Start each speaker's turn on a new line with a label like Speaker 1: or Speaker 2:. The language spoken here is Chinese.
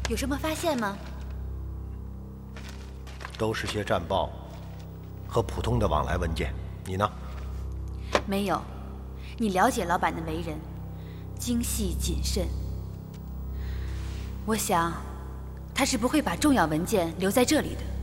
Speaker 1: 有什么发现吗？
Speaker 2: 都是些战报和普通的往来文件。你呢？
Speaker 1: 没有。你了解老板的为人，精细谨慎。我想，他是不会把重要文件留在这里的。